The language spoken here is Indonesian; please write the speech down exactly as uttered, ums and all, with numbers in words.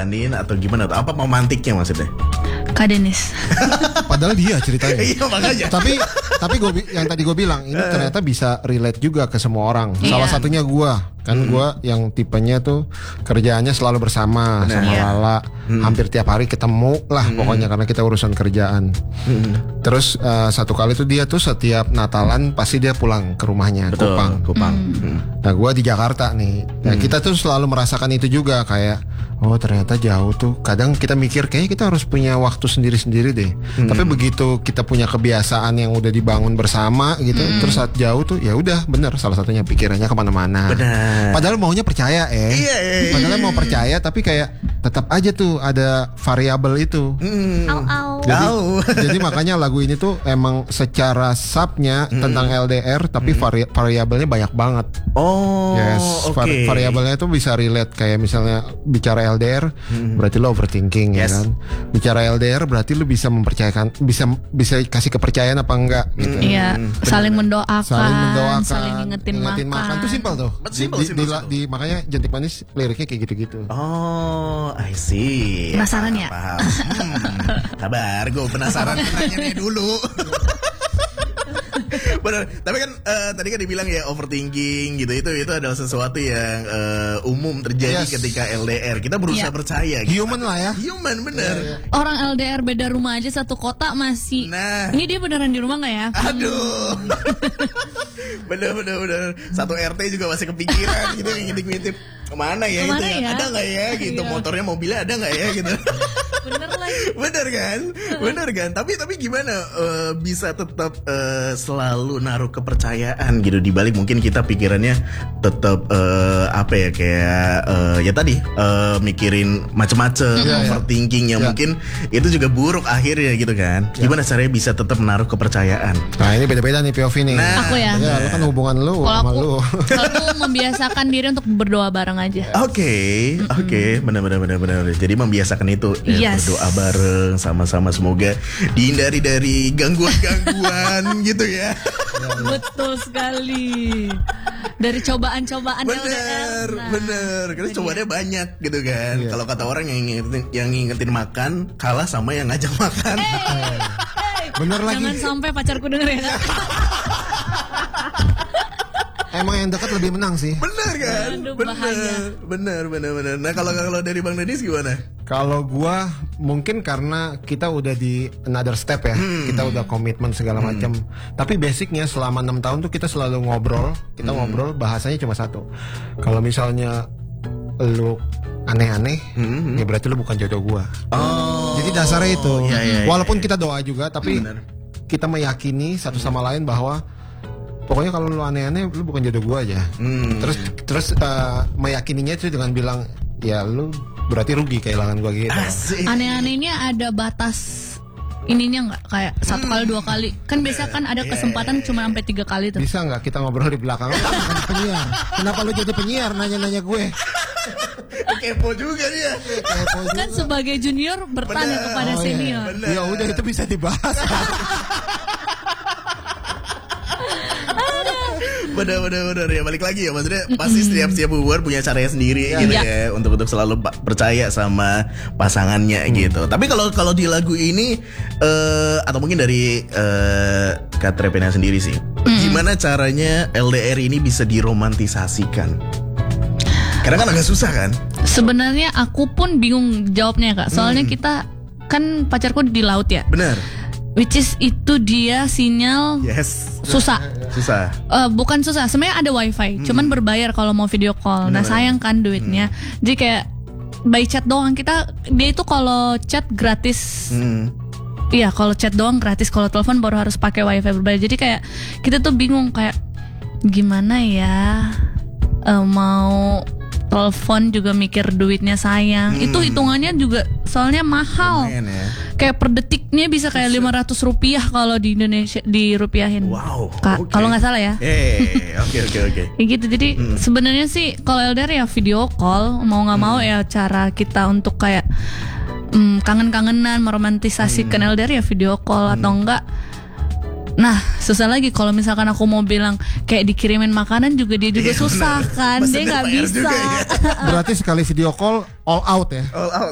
jalanin atau gimana? Apa memantiknya maksudnya? Kak Denis. Padahal dia ceritanya. Iya makanya. Tapi tapi gue yang tadi gue bilang ini ternyata bisa relate juga ke semua orang. Iya. Salah satunya gue kan hmm. gue yang tipenya tuh kerjaannya selalu bersama Bener. sama Iya. Lala, hmm. hampir tiap hari ketemu lah hmm. pokoknya karena kita urusan kerjaan. Hmm. Terus uh, satu kali tuh dia tuh setiap Natalan pasti dia pulang ke rumahnya. Betul, Kupang. Kupang. Hmm. Hmm. Nah gue di Jakarta nih. Nah Hmm. kita tuh selalu merasakan itu juga kayak oh ternyata jauh tuh. Kadang kita mikir kayaknya kita harus punya waktu sendiri-sendiri deh. Hmm. Tapi begitu kita punya kebiasaan yang udah dibangun bersama gitu, Hmm. terus saat jauh tuh ya udah bener salah satunya pikirannya kemana-mana. Benar. Padahal maunya percaya eh. Iya, iya, iya. Padahal mau percaya tapi kayak tetap aja tuh ada variabel itu. Hmm. Au au. Jadi, Tahu. jadi makanya lagu ini tuh emang secara subnya Hmm. tentang L D R tapi vari- variabelnya banyak banget. Oh, Yes, oke. var- variabelnya itu bisa relate kayak misalnya bicara L D R berarti lo overthinking ya Yes. kan. Bicara L D R berarti lo bisa mempercayakan bisa bisa kasih kepercayaan apa enggak gitu. Iya, saling mendoakan, Saling mendoakan, saling ngingetin, makan. Itu simpel tuh. Betul, Di, simple, di, simple, di- simple. di- makanya Jentik Manis liriknya kayak gitu-gitu. Oh, I see. Penasaran Paham, ya? Paham. Hmm, sabar, gue penasaran nanya dulu. Benar, tapi kan eh, tadi kan dibilang ya overthinking gitu itu itu adalah sesuatu yang eh, umum terjadi Yes. ketika L D R. Kita berusaha Iya. percaya. Gitu. Human lah ya. Human bener. Orang L D R beda rumah aja satu kota masih. Nah. Ini dia beneran di rumah nggak ya? Aduh. bener bener bener. Satu R T juga masih kepikiran gitu ngintip-ngintip kemana ya Kemana itu ya? ya? Ada nggak ya gitu Iya. motornya mobilnya ada nggak ya gitu. Bener lagi. Bener kan, bener kan. Tapi tapi gimana eh, bisa tetap eh, selalu naruh kepercayaan gitu di balik mungkin kita pikirannya tetap eh, apa ya kayak eh, ya tadi eh, mikirin macem-macem, Iya, iya. overthinking yang Iya. mungkin itu juga buruk akhirnya gitu kan. Gimana caranya bisa tetap menaruh kepercayaan? Nah ini beda-beda nih P O V nih. Nah. Aku ya. Ya, lu kan hubungan lu Kalau sama aku, lu. kalau aku membiasakan diri untuk berdoa bareng aja. Oke, oke, benar-benar benar-benar. Jadi membiasakan itu, ya, Yes. berdoa bareng sama-sama semoga dihindari dari gangguan-gangguan gitu ya. Betul sekali. Dari cobaan-cobaan L D R. Bener, Nah, bener. Karena itu cobaannya banyak gitu kan. Iya. Kalau kata orang yang ngingetin, yang ngingetin makan kalah sama yang ngajak makan. Bener lagi. Jangan sampai pacarku denger ya. Emang yang dekat lebih menang sih. Bener kan? Aduh, Bener, bahaya. bener, bener, bener. Nah kalau kalau dari Bang Dedis gimana? Kalau gua mungkin karena kita udah di another step ya, kita udah komitmen segala macam. Tapi basicnya selama enam tahun tuh kita selalu ngobrol, kita ngobrol bahasanya cuma satu. Kalau misalnya lu aneh-aneh, Hmm. ya berarti lu bukan jodoh gua. Oh, Jadi dasarnya itu. iya, iya, iya. Walaupun kita doa juga, tapi Bener. kita meyakini satu sama lain bahwa pokoknya kalau lu aneh-aneh lu bukan jodoh gua aja. Hmm. Terus terus uh, meyakininya itu dengan bilang ya lu berarti rugi kehilangan gua gitu. Asik. Aneh-anehnya ada batas ininya nggak kayak satu kali dua kali kan biasa kan ada kesempatan cuma sampai tiga kali tuh. Bisa nggak kita ngobrol di belakang? Lu kan bukan penyiar. Kenapa lu jadi penyiar nanya-nanya gue? Kepo juga dia. Kepo juga. Kan sebagai junior bertanya Bener. kepada Oh, iya. senior. Bener. Ya udah itu bisa dibahas. Bener bener bener ya balik lagi ya maksudnya pasti setiap setiap hubungan punya caranya sendiri gitu Iya. ya untuk untuk selalu pa- percaya sama pasangannya gitu. Tapi kalau kalau di lagu ini eh atau mungkin dari eh Kak Trepena sendiri sih, gimana caranya L D R ini bisa diromantisasikan? Karena kan agak susah kan? Sebenarnya aku pun bingung jawabnya Kak. Soalnya kita kan pacarku di laut ya. Bener. Which is itu dia sinyal Yes. susah. Susah. Eh, bukan susah, sebenarnya ada wifi, cuman berbayar kalau mau video call. Nah Bener. sayang kan duitnya. Jadi kayak by chat doang kita dia itu kalau chat gratis. Hmm. Iya kalau chat doang gratis, kalau telepon baru harus pakai wifi berbayar. Jadi kayak kita tuh bingung kayak gimana ya eh, mau telepon juga mikir duitnya sayang. Hmm. Itu hitungannya juga soalnya mahal. Lumayan ya. Kayak per detiknya bisa kayak lima ratus rupiah kalau di Indonesia dirupiahin. Wow. Kak, oke. kalau nggak salah ya. Eh, oke oke oke. Kayak gitu. Jadi sebenarnya sih kalau L D R ya video call, mau nggak mau ya cara kita untuk kayak mm, kangen-kangenan meromantisasikan L D R ya video call atau enggak. Nah susah lagi kalau misalkan aku mau bilang kayak dikirimin makanan juga dia juga Iya, susah benar. kan, Masa dia nggak dia P R bisa. juga ya. Berarti sekali video call all out ya. All out.